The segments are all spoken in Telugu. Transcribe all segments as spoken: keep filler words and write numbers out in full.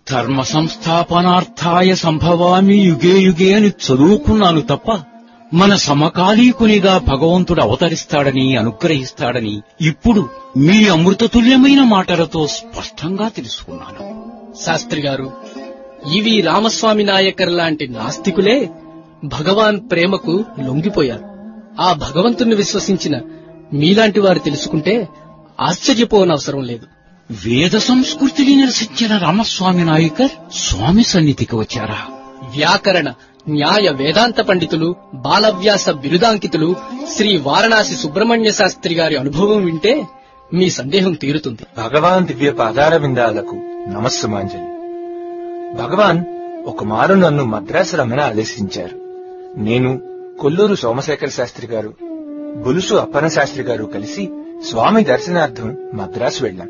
ధర్మ సంస్థాపనార్థాయ సంభవామి యుగే యుగే అని చదువుకున్నాను తప్ప మన సమకాలీకునిగా భగవంతుడు అవతరిస్తాడని అనుగ్రహిస్తాడని ఇప్పుడు మీ అమృతతుల్యమైన మాటలతో స్పష్టంగా తెలుసుకున్నాను. శాస్త్రి గారు, ఇవి రామస్వామి నాయకర్ లాంటి నాస్తికులే భగవాన్ ప్రేమకు లొంగిపోయారు. ఆ భగవంతుణ్ణి విశ్వసించిన మీలాంటి వారు తెలుసుకుంటే ఆశ్చర్యపోనవసరం లేదు. వేద సంస్కృతిని నిరసించిన రామస్వామి నాయకర్ స్వామి సన్నిధికి వచ్చారా? వ్యాకరణ, న్యాయ, వేదాంత పండితులు, బాలవ్యాస బిరుదాంకితులు శ్రీ వారణాసి సుబ్రహ్మణ్య శాస్త్రి గారి అనుభవం వింటే మీ సందేహం తీరుతుంది. భగవాన్ దివ్య పాదార విందాలకు నమస్సుమాంజలి. భగవాన్ ఒకమారు నన్ను మద్రాసు రమ్మని ఆదేశించారు. నేను, కొల్లూరు సోమశేఖర శాస్త్రి గారు, బులుసు అప్పన శాస్త్రి గారు కలిసి స్వామి దర్శనార్థం మద్రాసు వెళ్లాం.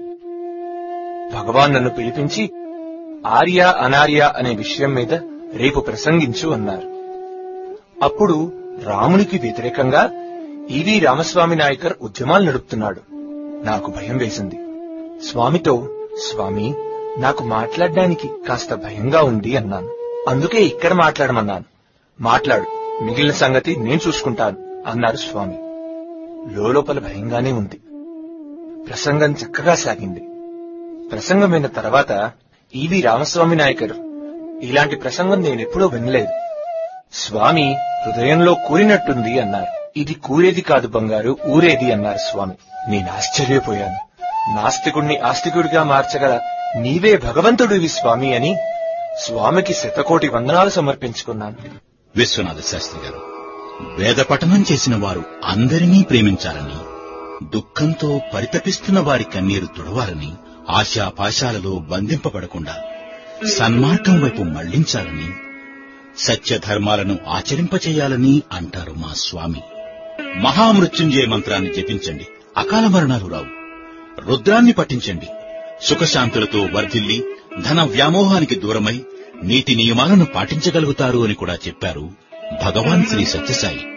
భగవాన్ నన్ను పిలిపించి ఆర్య అనార్య అనే విషయం మీద రేపు ప్రసంగించు అన్నారు. అప్పుడు రామునికి వ్యతిరేకంగా ఈవి రామస్వామి నాయకర్ ఉద్యమాలు నడుపుతున్నాడు. నాకు భయం వేసింది. స్వామితో, స్వామి, నాకు మాట్లాడడానికి కాస్త భయంగా ఉంది అన్నాను. అందుకే ఇక్కడ మాట్లాడమన్నాను. మాట్లాడు, మిగిలిన సంగతి నేను చూసుకుంటాను అన్నారు స్వామి. లోపల భయంగానే ఉంది. ప్రసంగం చక్కగా సాగింది. ప్రసంగమైన తర్వాత ఈవి రామస్వామి నాయకర్, ఇలాంటి ప్రసంగం నేనెప్పుడూ వినలేదు. స్వామి హృదయంలో కూరినట్టుంది అన్నారు. ఇది కూరేది కాదు బంగారు, ఊరేది అన్నారు స్వామి. నేను ఆశ్చర్యపోయాను. నాస్తికుణ్ణి ఆస్తికుడిగా మార్చగల నీవే భగవంతుడివి స్వామి అని స్వామికి శతకోటి వందనాలు సమర్పించుకున్నాను. విశ్వనాథ శాస్త్రి గారు, వేద పఠనం చేసిన వారు అందరినీ ప్రేమించాలని, దుఃఖంతో పరితపిస్తున్న వారి కన్నీరు తుడవాలని, ఆశాపాశాలలో బంధింపబడకుండా సన్మార్గం వైపు మళ్లించాలని, సత్యధర్మాలను ఆచరింపచేయాలని అంటారు మా స్వామి. మహామృత్యుంజయ మంత్రాన్ని జపించండి, అకాల మరణాలు రావు. రుద్రాన్ని పఠించండి, సుఖశాంతులతో వర్ధిల్లి ధన వ్యామోహానికి దూరమై నీతి నియమాలను పాటించగలుగుతారు అని కూడా చెప్పారు భగవాన్ శ్రీ సత్యసాయి.